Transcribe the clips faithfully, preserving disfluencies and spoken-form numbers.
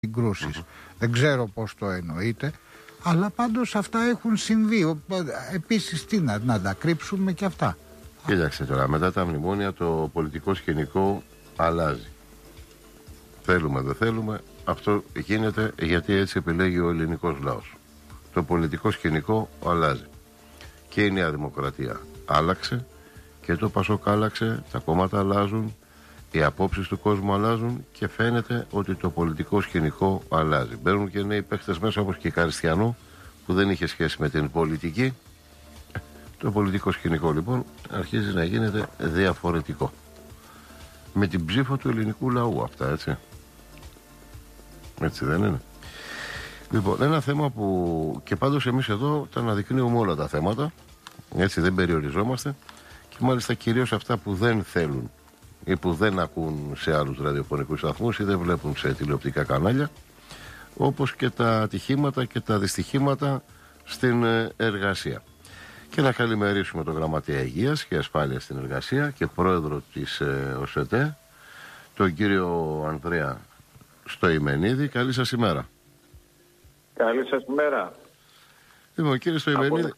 συγκρούσεις. Mm-hmm. Δεν ξέρω πώς το εννοείτε, αλλά πάντως αυτά έχουν συμβεί. Επίσης τι να, να τα κρύψουμε και αυτά. Κοίταξε τώρα, μετά τα μνημόνια το πολιτικό σκηνικό αλλάζει. Θέλουμε δεν θέλουμε, αυτό γίνεται γιατί έτσι επιλέγει ο ελληνικός λαός. Το πολιτικό σκηνικό αλλάζει. Και η Νέα Δημοκρατία άλλαξε και το Πασόκ άλλαξε, τα κόμματα αλλάζουν, οι απόψεις του κόσμου αλλάζουν και φαίνεται ότι το πολιτικό σκηνικό αλλάζει. Μπαίνουν και νέοι παίχτες μέσα όπως και η Καριστιανού που δεν είχε σχέση με την πολιτική. Το πολιτικό σκηνικό λοιπόν αρχίζει να γίνεται διαφορετικό. Με την ψήφο του ελληνικού λαού αυτά, έτσι. Έτσι δεν είναι? Λοιπόν, ένα θέμα που και πάντως εμείς εδώ τα αναδεικνύουμε όλα τα θέματα, έτσι, δεν περιοριζόμαστε, και μάλιστα κυρίως αυτά που δεν θέλουν ή που δεν ακούν σε άλλους ραδιοφωνικούς σταθμούς ή δεν βλέπουν σε τηλεοπτικά κανάλια, όπως και τα ατυχήματα και τα δυστυχήματα στην εργασία. Και να καλημερίσουμε τον Γραμματέα Υγείας και Ασφάλειας στην Εργασία και πρόεδρο της ε, ΟΣΕΤΕ, τον κύριο Ανδρέα Στοημενίδη. Καλή σας ημέρα. Καλή σας ημέρα. Λοιπόν, κύριε Στοημενίδη,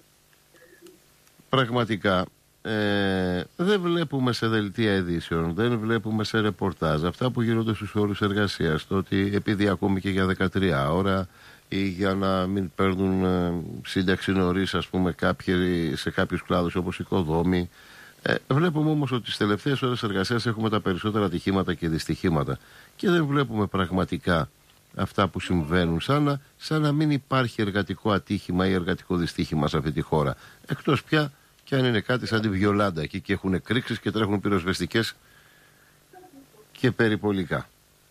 πραγματικά ε, δεν βλέπουμε σε δελτία ειδήσεων, δεν βλέπουμε σε ρεπορτάζ αυτά που γίνονται στους χώρους εργασίας, το ότι επειδή ακόμη και για δεκατρία ώρα ή για να μην παίρνουν ε, σύνταξη νωρίς, ας πούμε, κάποιοι, σε κάποιους κλάδους όπως οικοδόμοι. Ε, βλέπουμε όμως ότι τις τελευταίες ώρες εργασίας έχουμε τα περισσότερα ατυχήματα και δυστυχήματα και δεν βλέπουμε πραγματικά αυτά που συμβαίνουν, σαν να, σαν να μην υπάρχει εργατικό ατύχημα ή εργατικό δυστύχημα σε αυτή τη χώρα. Εκτός πια και αν είναι κάτι σαν τη Βιολάντα εκεί και έχουν κρίξεις και τρέχουν πυροσβεστικές και περιπολικά.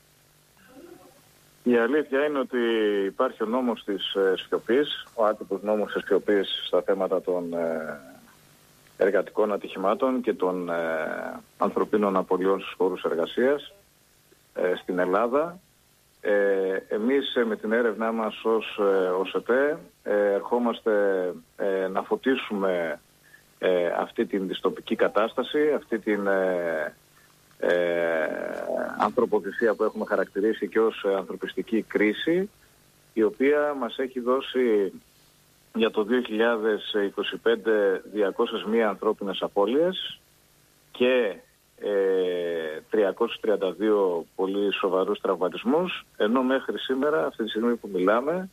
Η αλήθεια είναι ότι υπάρχει ο νόμος της ε, σιωπής, ο άτυπος νόμος της σιωπής στα θέματα των ε, εργατικών ατυχημάτων και των ε, ανθρωπίνων απολειών στους χώρους εργασίας ε, στην Ελλάδα. Ε, εμείς ε, με την έρευνά μας ως ε, ΟΣΕΤΕ ε, ερχόμαστε ε, να φωτίσουμε ε, αυτή την δυστοπική κατάσταση, αυτή την ε, ε, ανθρωποθυσία που έχουμε χαρακτηρίσει και ως ε, ανθρωπιστική κρίση, η οποία μας έχει δώσει για το δύο χιλιάδες είκοσι πέντε διακόσιες μία ανθρώπινες απώλειες και ε, τριακόσιους τριάντα δύο πολύ σοβαρούς τραυματισμούς, ενώ μέχρι σήμερα, αυτή τη στιγμή που μιλάμε,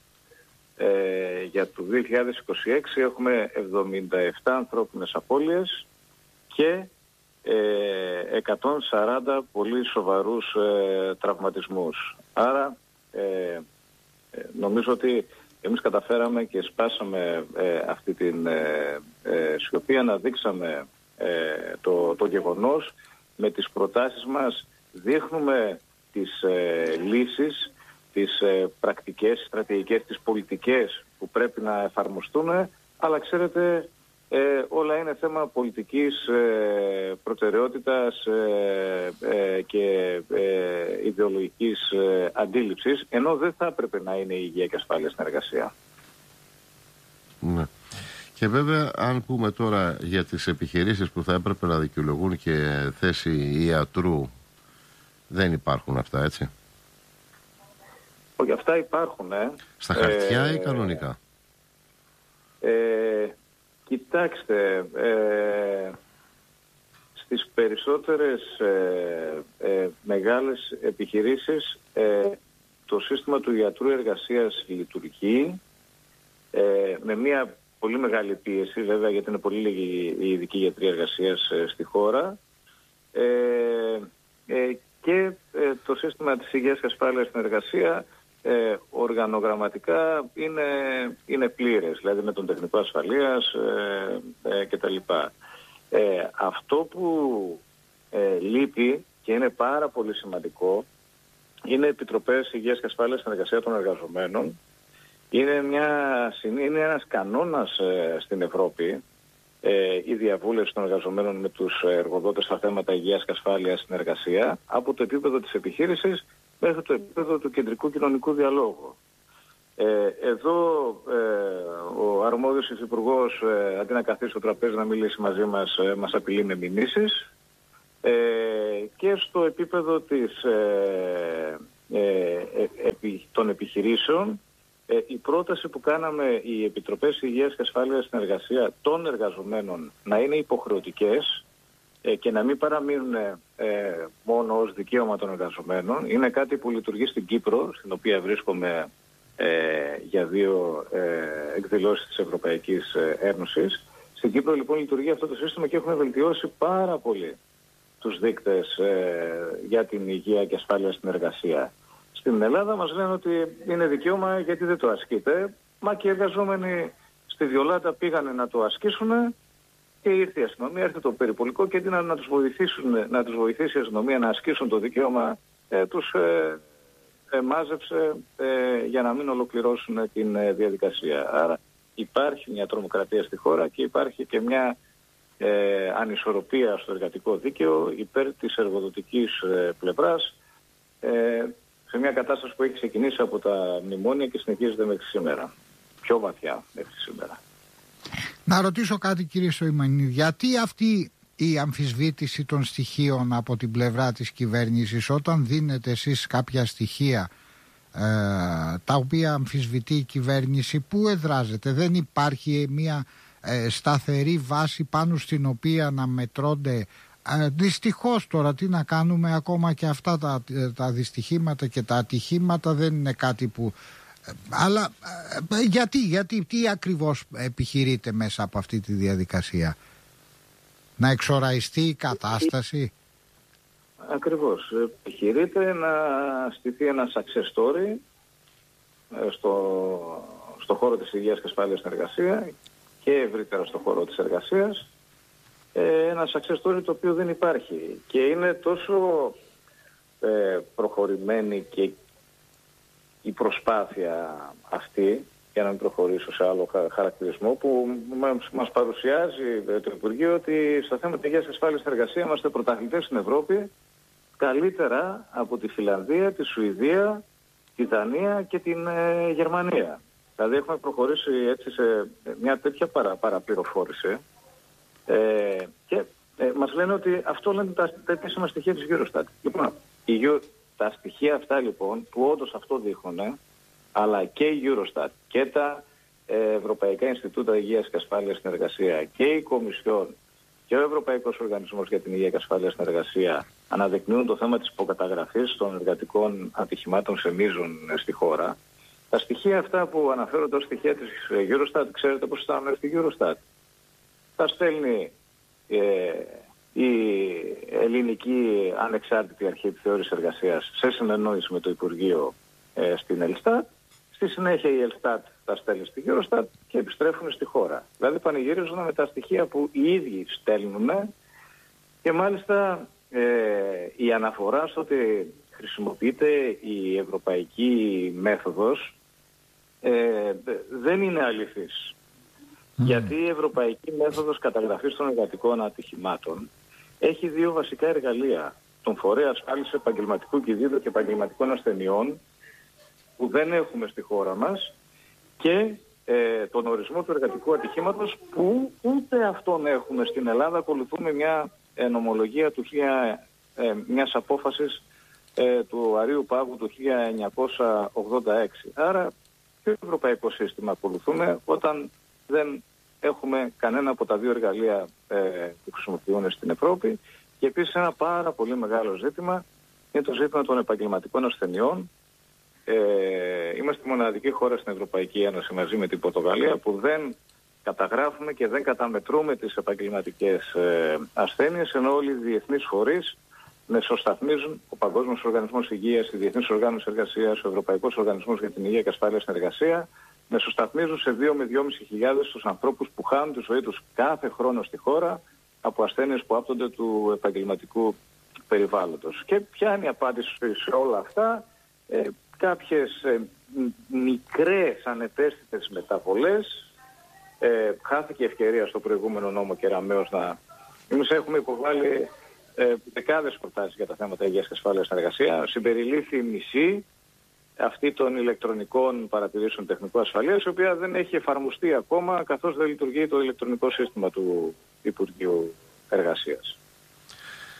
ε, για το δύο χιλιάδες είκοσι έξι έχουμε εβδομήντα επτά ανθρώπινες απώλειες και ε, εκατόν σαράντα πολύ σοβαρούς ε, τραυματισμούς. Άρα ε, ε, νομίζω ότι εμείς καταφέραμε και σπάσαμε ε, αυτή την ε, ε, σιωπή, αναδείξαμε ε, το, το γεγονός. Με τις προτάσεις μας δείχνουμε τις ε, λύσεις, τις ε, πρακτικές, στρατηγικές, τις πολιτικές που πρέπει να εφαρμοστούν, αλλά ξέρετε ε, όλα είναι θέμα πολιτικής ε, προτεραιότητας ε, ε, και ε, ιδεολογικής ε, αντίληψης, ενώ δεν θα έπρεπε να είναι η υγεία και ασφάλεια στην εργασία. Ναι. Και βέβαια, αν πούμε τώρα για τις επιχειρήσεις που θα έπρεπε να δικαιολογούν και θέση ιατρού, δεν υπάρχουν αυτά, έτσι? Όχι, αυτά υπάρχουν, ε. Στα χαρτιά ε, ή κανονικά? Ε, κοιτάξτε, ε, στις περισσότερες ε, ε, μεγάλες επιχειρήσεις ε, το σύστημα του ιατρού εργασίας λειτουργεί ε, με μια πολύ μεγάλη πίεση, βέβαια, γιατί είναι πολύ λίγοι οι ειδικοί γιατροί εργασίας ε, στη χώρα. Ε, ε, και ε, το σύστημα της υγείας και ασφάλειας στην εργασία ε, οργανογραμματικά είναι, είναι πλήρες, δηλαδή με τον τεχνικό ασφαλείας ε, ε, κτλ. Ε, αυτό που ε, λείπει και είναι πάρα πολύ σημαντικό είναι επιτροπές υγείας και ασφάλειας στην εργασία των εργαζομένων. Είναι, μια, είναι ένας κανόνας ε, στην Ευρώπη ε, η διαβούλευση των εργαζομένων με τους εργοδότες στα θέματα υγείας και ασφάλειας στην εργασία, από το επίπεδο της επιχείρησης μέχρι το επίπεδο του κεντρικού κοινωνικού διαλόγου. Ε, εδώ ε, ο αρμόδιος υφυπουργός ε, αντί να καθίσει στο τραπέζι να μιλήσει μαζί μας, ε, μας απειλεί με μηνύσεις. Ε, και στο επίπεδο της, ε, ε, επί, των επιχειρήσεων, ε, η πρόταση που κάναμε οι Επιτροπές Υγείας και Ασφάλειας στην Εργασία των εργαζομένων να είναι υποχρεωτικές ε, και να μην παραμείνουν ε, μόνο ως δικαίωμα των εργαζομένων, είναι κάτι που λειτουργεί στην Κύπρο, στην οποία βρίσκομαι ε, για δύο ε, εκδηλώσεις της Ευρωπαϊκής Ένωσης. Στην Κύπρο λοιπόν λειτουργεί αυτό το σύστημα και έχουμε βελτιώσει πάρα πολύ τους δείκτες ε, για την υγεία και ασφάλεια στην εργασία. Στην Ελλάδα μας λένε ότι είναι δικαίωμα γιατί δεν το ασκείται, μα και οι εργαζόμενοι στη Βιολάτα πήγανε να το ασκήσουν και ήρθε η αστυνομία, ήρθε το περιπολικό και να, να, τους, βοηθήσουν, να τους βοηθήσει η αστυνομία να ασκήσουν το δικαίωμα, ε, τους ε, ε, μάζεψε ε, για να μην ολοκληρώσουν την ε, διαδικασία. Άρα υπάρχει μια τρομοκρατία στη χώρα και υπάρχει και μια ε, ανισορροπία στο εργατικό δίκαιο υπέρ της εργοδοτικής ε, πλευράς, ε, σε μια κατάσταση που έχει ξεκινήσει από τα μνημόνια και συνεχίζεται μέχρι σήμερα. Πιο βαθιά μέχρι σήμερα. Να ρωτήσω κάτι, κύριε Σοϊμανίδη, γιατί αυτή η αμφισβήτηση των στοιχείων από την πλευρά της κυβέρνησης, όταν δίνετε εσείς κάποια στοιχεία ε, τα οποία αμφισβητεί η κυβέρνηση, πού εδράζεται? Δεν υπάρχει μια ε, σταθερή βάση πάνω στην οποία να μετρώνται? Ε, δυστυχώς τώρα τι να κάνουμε, ακόμα και αυτά τα, τα δυστυχήματα και τα ατυχήματα δεν είναι κάτι που... Ε, αλλά ε, γιατί, γιατί, τι ακριβώς επιχειρείται μέσα από αυτή τη διαδικασία? Να εξοραϊστεί η κατάσταση? Ακριβώς. Επιχειρείται να στηθεί ένα success story στο, στο χώρο της υγείας και ασφάλειας στην εργασία και ευρύτερα στο χώρο της εργασίας. Ένα success story το οποίο δεν υπάρχει και είναι τόσο ε, προχωρημένη και η προσπάθεια αυτή, για να μην προχωρήσω σε άλλο χαρακτηρισμό, που μας παρουσιάζει το Υπουργείο ότι στα θέματα υγείας και ασφάλειας στην εργασία είμαστε πρωταθλητές στην Ευρώπη, καλύτερα από τη Φιλανδία, τη Σουηδία, τη Δανία και την ε, Γερμανία. Δηλαδή έχουμε προχωρήσει έτσι σε μια τέτοια παρα, παραπληροφόρηση ε, και ε, μας λένε ότι αυτό λένε τα, τα επίσημα στοιχεία της Eurostat. Λοιπόν, η, τα στοιχεία αυτά λοιπόν που όντως αυτό δείχνουν, αλλά και η Eurostat και τα ε, Ευρωπαϊκά Ινστιτούτα Υγείας και Ασφάλειας στην Εργασία και η Κομισιόν και ο Ευρωπαϊκός Οργανισμός για την Υγεία και Ασφάλεια στην Εργασία αναδεικνύουν το θέμα της υποκαταγραφής των εργατικών ατυχημάτων σε μείζων στη χώρα. Τα στοιχεία αυτά που αναφέρονται ως στοιχεία της Eurostat, ξέρετε πώς θα αναφέρει στη Eurostat? Τα στέλνει ε, η ελληνική ανεξάρτητη αρχή επιθεώρησης εργασίας σε συνεννόηση με το Υπουργείο ε, στην Ελστάτ. Στη συνέχεια η Ελστάτ τα στέλνει στη Eurostat και επιστρέφουν στη χώρα. Δηλαδή πανηγυρίζουν με τα στοιχεία που οι ίδιοι στέλνουν και μάλιστα ε, η αναφορά στο ότι χρησιμοποιείται η ευρωπαϊκή μέθοδος ε, δεν είναι αληθής. Mm. Γιατί η ευρωπαϊκή μέθοδος καταγραφής των εργατικών ατυχημάτων έχει δύο βασικά εργαλεία. Τον φορέα ασφάλισης επαγγελματικού κινδύνου και επαγγελματικών ασθενειών που δεν έχουμε στη χώρα μας και ε, τον ορισμό του εργατικού ατυχήματος που ούτε αυτόν έχουμε στην Ελλάδα. Ακολουθούμε μια ε, νομολογία του, ε, μιας απόφασης ε, του Αρείου Πάγου του χίλια εννιακόσια ογδόντα έξι. Άρα ποιο ευρωπαϊκό σύστημα ακολουθούμε όταν δεν έχουμε κανένα από τα δύο εργαλεία ε, που χρησιμοποιούν στην Ευρώπη? Και επίσης ένα πάρα πολύ μεγάλο ζήτημα είναι το ζήτημα των επαγγελματικών ασθενειών. Ε, είμαστε η μοναδική χώρα στην Ευρωπαϊκή Ένωση μαζί με την Πορτογαλία που δεν καταγράφουμε και δεν καταμετρούμε τις επαγγελματικές ε, ασθένειες, ενώ όλοι οι διεθνείς φορείς μεσοσταθμίζουν, ο Παγκόσμιος Οργανισμός Υγείας, η Διεθνής Οργάνωση Εργασίας, ο Ευρωπαϊκός Οργανισμός για την Υγεία και Ασφάλεια στην Εργασία, μεσοσταθμίζουν σε δύο με δυόμισι χιλιάδες τους ανθρώπους που χάνουν τη ζωή τους κάθε χρόνο στη χώρα από ασθένειες που άπτονται του επαγγελματικού περιβάλλοντος. Και ποια είναι η απάντηση σε όλα αυτά? Ε, κάποιες ε, μικρές ανεπαίσθητες μεταβολές. Ε, χάθηκε ευκαιρία στο προηγούμενο νόμο Κεραμέως να... Εμείς έχουμε υποβάλει ε, δεκάδες προτάσεις για τα θέματα υγείας και ασφάλειας στην εργασία. Συμπεριλήφθη μισή αυτή των ηλεκτρονικών παρατηρήσεων τεχνικού ασφαλείας, η οποία δεν έχει εφαρμοστεί ακόμα, καθώς δεν λειτουργεί το ηλεκτρονικό σύστημα του Υπουργείου Εργασίας.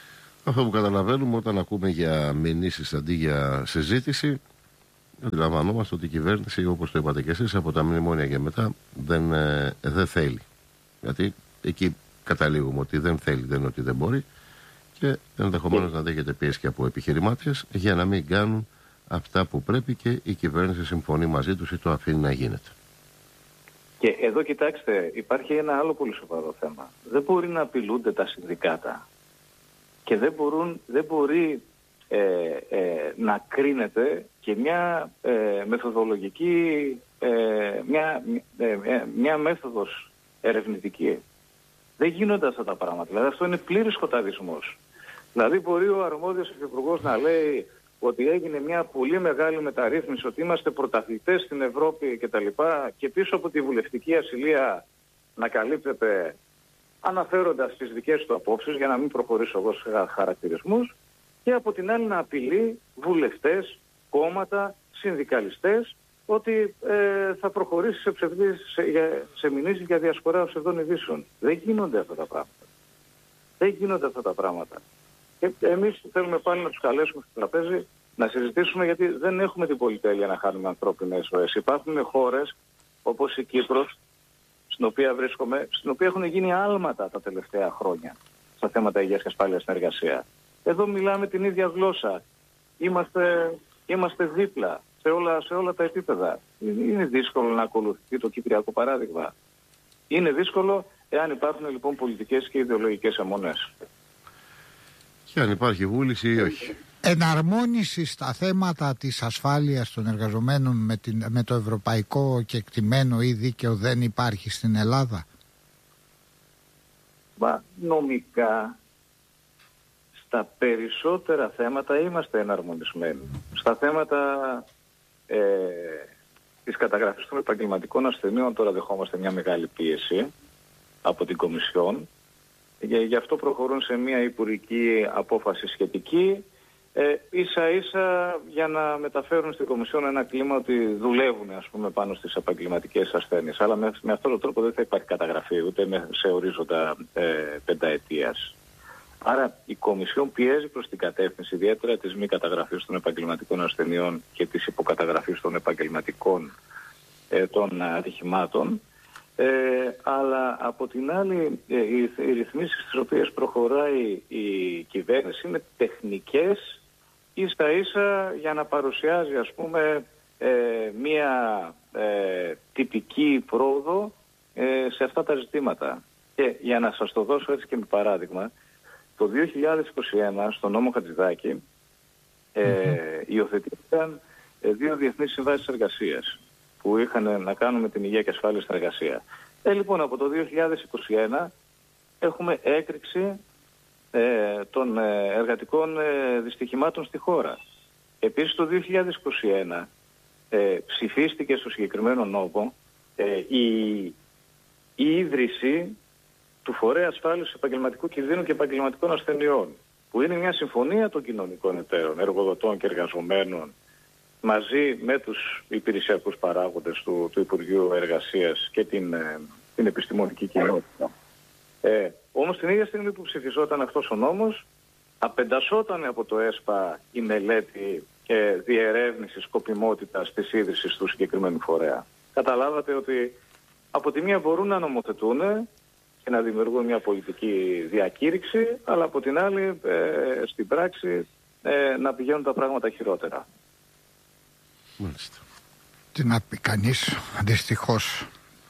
Αυτό που καταλαβαίνουμε όταν ακούμε για μηνύσεις αντί για συζήτηση, αντιλαμβανόμαστε ότι η κυβέρνηση, όπως το είπατε και εσείς, από τα μνημόνια και μετά δεν, ε, δεν θέλει. Γιατί εκεί καταλήγουμε ότι δεν θέλει, δεν είναι ότι δεν μπορεί, και ενδεχομένως να δέχεται πίεση και από επιχειρημάτιες για να μην κάνουν αυτά που πρέπει, και η κυβέρνηση συμφωνεί μαζί τους ή το αφήνει να γίνεται. Και εδώ κοιτάξτε, υπάρχει ένα άλλο πολύ σοβαρό θέμα. Δεν μπορεί να απειλούνται τα συνδικάτα και δεν, μπορούν, δεν μπορεί ε, ε, να κρίνεται και μια ε, μεθοδολογική, ε, μια, ε, μια μέθοδος ερευνητική. Δεν γίνονται αυτά τα πράγματα. Δηλαδή αυτό είναι πλήρης σκοταδισμός. Δηλαδή μπορεί ο αρμόδιος υφυπουργός να λέει ότι έγινε μια πολύ μεγάλη μεταρρύθμιση, ότι είμαστε πρωταθλητές στην Ευρώπη κτλ. Και πίσω από τη βουλευτική ασυλία να καλύπτεται αναφέροντας τις δικές του απόψεις, για να μην προχωρήσω εγώ σε χαρακτηρισμούς, και από την άλλη να απειλεί βουλευτές, κόμματα, συνδικαλιστές, ότι ε, θα προχωρήσει σε, ψευδείς, σε, σε μηνύσεις για διασπορά ψευδών ειδήσεων. Δεν γίνονται αυτά τα πράγματα. Δεν γίνονται αυτά τα πράγματα. Και εμείς θέλουμε πάλι να τους καλέσουμε στο τραπέζι να συζητήσουμε, γιατί δεν έχουμε την πολυτέλεια να χάνουμε ανθρώπινες ζωές. Υπάρχουν χώρες όπως η Κύπρος, στην οποία βρίσκομαι, στην οποία έχουν γίνει άλματα τα τελευταία χρόνια στα θέματα υγείας και ασφάλειας στην εργασία. Εδώ μιλάμε την ίδια γλώσσα. Είμαστε, είμαστε δίπλα σε όλα, σε όλα τα επίπεδα. Είναι δύσκολο να ακολουθεί το κυπριακό παράδειγμα. Είναι δύσκολο εάν υπάρχουν λοιπόν πολιτικές και ιδεολογικές αιμονές. Και αν υπάρχει βούληση ή όχι. Εναρμόνιση στα θέματα της ασφάλειας των εργαζομένων με, την, με το ευρωπαϊκό κεκτημένο ή δίκαιο δεν υπάρχει στην Ελλάδα. Μα νομικά στα περισσότερα θέματα είμαστε εναρμονισμένοι. Στα θέματα ε, της καταγραφής των επαγγελματικών ασθενείων τώρα δεχόμαστε μια μεγάλη πίεση από την Κομισιόν. Γι' αυτό προχωρούν σε μια υπουργική απόφαση σχετική, ε, ίσα ίσα για να μεταφέρουν στην Κομισιόν ένα κλίμα ότι δουλεύουν, ας πούμε, πάνω στις επαγγελματικές ασθένειες. Αλλά με, με αυτόν τον τρόπο δεν θα υπάρχει καταγραφή ούτε με, σε ορίζοντα ε, πενταετίας. Άρα η Κομισιόν πιέζει προς την κατεύθυνση ιδιαίτερα της μη καταγραφής των επαγγελματικών ασθενειών και της υποκαταγραφής των επαγγελματικών ε, των ατυχημάτων. Ε, αλλά από την άλλη ε, οι, οι ρυθμίσεις τις οποίες προχωράει η κυβέρνηση είναι τεχνικές, ίσα ίσα για να παρουσιάζει, ας πούμε, ε, μία ε, τυπική πρόοδο ε, σε αυτά τα ζητήματα. Και για να σας το δώσω έτσι και με παράδειγμα, το δύο χιλιάδες είκοσι ένα στο νόμο Χατζηδάκη ε, mm-hmm. υιοθετήθηκαν ε, δύο διεθνείς συμβάσεις εργασίας που είχαν να κάνουν με την υγεία και ασφάλεια στην εργασία. Ε, λοιπόν, από το δύο χιλιάδες είκοσι ένα έχουμε έκρηξη ε, των ε, εργατικών ε, δυστυχημάτων στη χώρα. Επίσης, το δύο χιλιάδες είκοσι ένα ε, ψηφίστηκε στο συγκεκριμένο νόμο ε, η, η ίδρυση του Φορέα Ασφάλισης Επαγγελματικού Κινδύνου και Επαγγελματικών Ασθενειών, που είναι μια συμφωνία των κοινωνικών εταίρων, εργοδοτών και εργαζομένων, μαζί με τους υπηρεσιακούς παράγοντες του, του Υπουργείου Εργασίας και την, ε, την επιστημονική κοινότητα. Ε, όμως την ίδια στιγμή που ψηφιζόταν αυτός ο νόμος, απεντασσόταν από το ΕΣΠΑ η μελέτη και διερεύνηση σκοπιμότητας της ίδρυσης του συγκεκριμένου φορέα. Καταλάβατε ότι από τη μία μπορούν να νομοθετούν και να δημιουργούν μια πολιτική διακήρυξη, αλλά από την άλλη ε, στην πράξη ε, να πηγαίνουν τα πράγματα χειρότερα. Μάλιστα. Τι να πει κανείς, δυστυχώς.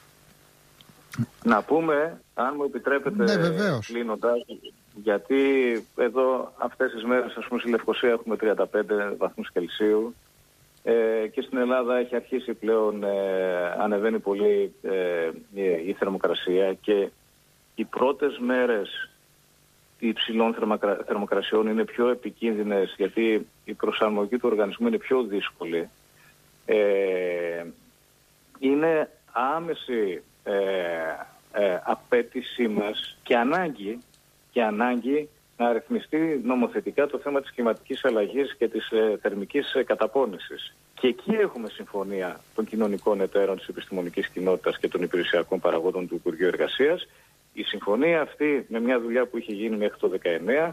Να πούμε, αν μου επιτρέπετε, ναι, κλείνοντας, γιατί εδώ αυτές τις μέρες, ας πούμε, στη Λευκοσία έχουμε τριάντα πέντε βαθμούς Κελσίου ε, και στην Ελλάδα έχει αρχίσει πλέον, ε, ανεβαίνει πολύ ε, η θερμοκρασία, και οι πρώτες μέρες υψηλών θερμοκρασιών είναι πιο επικίνδυνες, γιατί η προσαρμογή του οργανισμού είναι πιο δύσκολη. Ε, είναι άμεση ε, ε, απέτησή μας και ανάγκη, και ανάγκη να ρυθμιστεί νομοθετικά το θέμα της κλιματικής αλλαγής και της ε, θερμικής ε, καταπώνησης. Και εκεί έχουμε συμφωνία των κοινωνικών εταίρων της επιστημονικής κοινότητας και των υπηρεσιακών παραγόντων του Υπουργείου Εργασίας. Η συμφωνία αυτή, με μια δουλειά που είχε γίνει μέχρι το δεκαεννέα,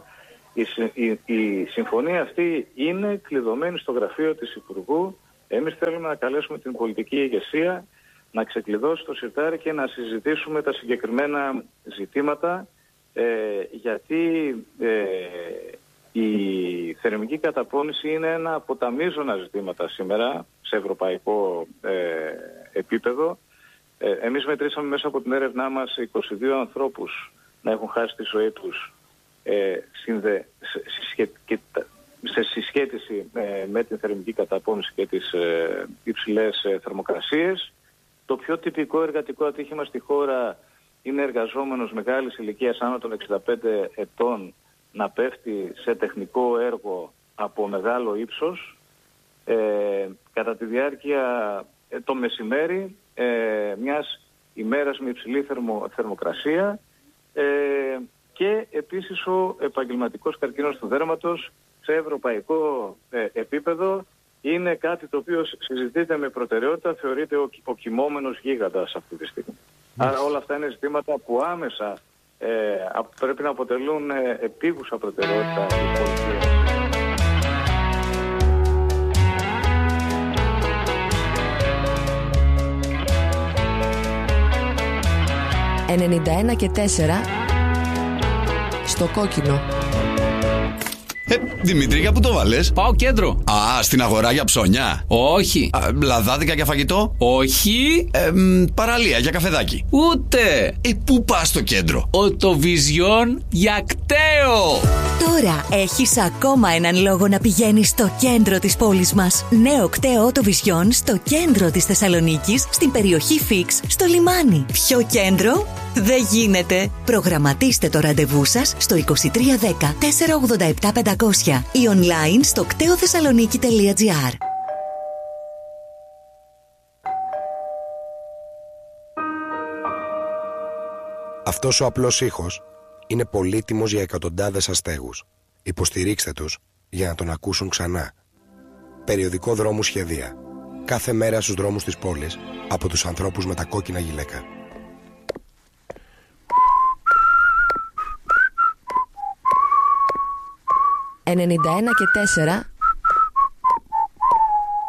Η, η, η συμφωνία αυτή είναι κλειδωμένη στο γραφείο της Υπουργού. Εμείς θέλουμε να καλέσουμε την πολιτική ηγεσία να ξεκλειδώσει το σιρτάρι και να συζητήσουμε τα συγκεκριμένα ζητήματα, ε, γιατί ε, η θερμική καταπώνηση είναι ένα από τα μείζωνα ζητήματα σήμερα σε ευρωπαϊκό ε, επίπεδο. Ε, εμείς μετρήσαμε μέσα από την έρευνά μας είκοσι δύο ανθρώπους να έχουν χάσει τη ζωή τους ε, συνδε, σε, και, σε συσχέτιση ε, με την θερμική καταπώνηση και τις ε, υψηλές ε, θερμοκρασίες. Το πιο τυπικό εργατικό ατύχημα στη χώρα είναι εργαζόμενος μεγάλης ηλικίας άνω των εξήντα πέντε ετών να πέφτει σε τεχνικό έργο από μεγάλο ύψος ε, κατά τη διάρκεια ε, το μεσημέρι ε, μιας ημέρας με υψηλή θερμο, θερμοκρασία ε, και επίσης ο επαγγελματικός καρκίνος του δέρματος σε ευρωπαϊκό ε, επίπεδο είναι κάτι το οποίο συζητείται με προτεραιότητα, θεωρείται ο, ο κοιμόμενος γίγαντας αυτή τη στιγμή. Mm. Άρα όλα αυτά είναι ζητήματα που άμεσα ε, πρέπει να αποτελούν ε, επίγουσα προτεραιότητα της πολιτικής. ενενήντα ένα και τέσσερα στο κόκκινο. Ε, Δημήτρη, για πού το βάλες? Πάω κέντρο. Α, στην αγορά για ψώνια. Όχι. Α, λαδάδικα για φαγητό. Όχι. Ε, μ, παραλία για καφεδάκι. Ούτε. Ε, πού πας στο κέντρο? Οτοβιζιόν για κταίο. Τώρα έχεις ακόμα έναν λόγο να πηγαίνεις στο κέντρο της πόλης μας. Νέο κταίο Οτοβιζιόν στο κέντρο της Θεσσαλονίκης, στην περιοχή Φίξ, στο λιμάνι. Ποιο κέντρο? Δεν γίνεται. Προγραμματίστε το ραντεβού σας στο είκοσι τρία δέκα τετρακόσια ογδόντα επτά πεντακόσια ή online στο κτέοθεσσαλονίκη τελεία τζι άρ. Αυτός ο απλός ήχος είναι πολύτιμος για εκατοντάδες αστέγους. Υποστηρίξτε τους για να τον ακούσουν ξανά. Περιοδικό Δρόμου Σχεδία. Κάθε μέρα στους δρόμους της πόλης από τους ανθρώπους με τα κόκκινα γυλαίκα. ενενήντα ένα και τέσσερα